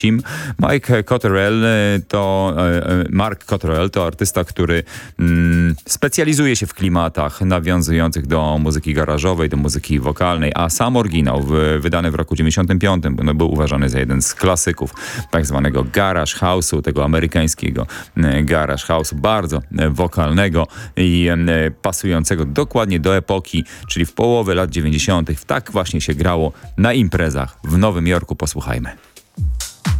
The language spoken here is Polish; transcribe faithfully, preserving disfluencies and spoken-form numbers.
Mike Cottrell to Mark Cottrell to artysta, który mm, specjalizuje się w klimatach nawiązujących do muzyki garażowej, do muzyki wokalnej, a sam oryginał w, wydany w roku dziewięćdziesiątym piątym no, był uważany za jeden z klasyków tak zwanego garage house'u, tego amerykańskiego garage house'u, bardzo wokalnego i e, pasującego dokładnie do epoki, czyli w połowie lat dziewięćdziesiątych. Tak właśnie się grało na imprezach w Nowym Jorku. Posłuchajmy.